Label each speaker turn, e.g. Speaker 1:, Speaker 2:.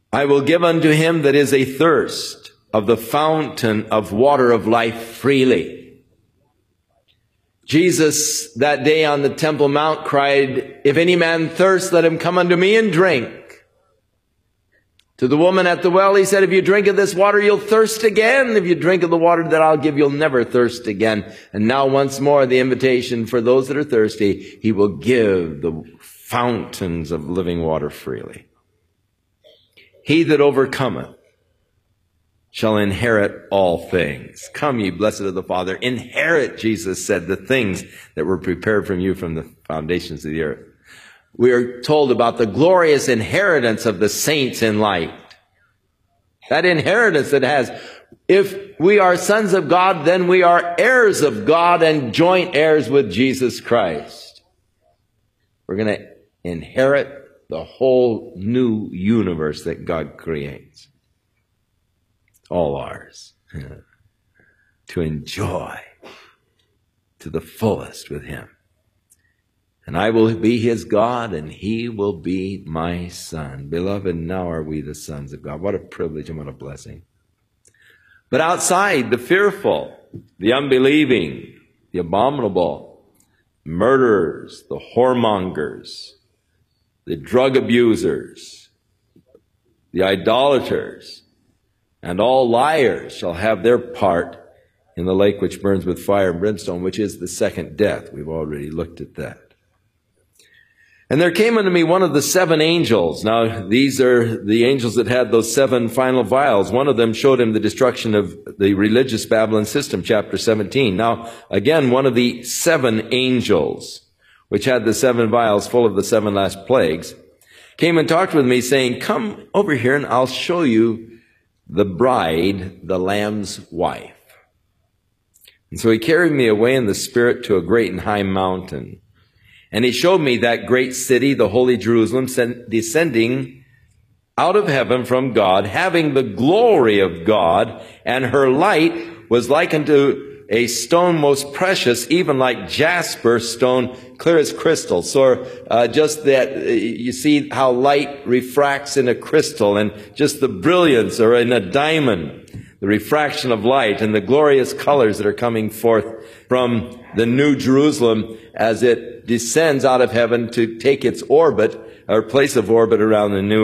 Speaker 1: I will give unto him that is athirst of the fountain of water of life freely. Jesus that day on the Temple Mount cried, if any man thirst, let him come unto me and drink. To the woman at the well, he said, if you drink of this water, you'll thirst again. If you drink of the water that I'll give, you'll never thirst again. And now once more, the invitation for those that are thirsty, he will give the fountains of living water freely. He that overcometh shall inherit all things. Come, ye blessed of the Father, inherit, Jesus said, the things that were prepared from you from the foundations of the earth. We are told about the glorious inheritance of the saints in light. That inheritance that has, if we are sons of God, then we are heirs of God and joint heirs with Jesus Christ. We're going to inherit the whole new universe that God creates. All ours. To enjoy to the fullest with him. And I will be his God, and he will be my son. Beloved, now are we the sons of God. What a privilege and what a blessing. But outside, the fearful, the unbelieving, the abominable, murderers, the whoremongers, the drug abusers, the idolaters, and all liars shall have their part in the lake which burns with fire and brimstone, which is the second death. We've already looked at that. And there came unto me one of the 7 angels. Now, these are the angels that had those 7 final vials. One of them showed him the destruction of the religious Babylon system, chapter 17. Now, again, one of the 7 angels, which had the 7 vials full of the 7 last plagues, came and talked with me, saying, come over here and I'll show you the bride, the Lamb's wife. And so he carried me away in the Spirit to a great and high mountain. And he showed me that great city, the holy Jerusalem, descending out of heaven from God, having the glory of God, and her light was like unto a stone most precious, even like jasper stone, clear as crystal. So just that, you see how light refracts in a crystal, and just the brilliance, or in a diamond, the refraction of light, and the glorious colors that are coming forth from the New Jerusalem as it descends out of heaven to take its orbit, or place of orbit around the new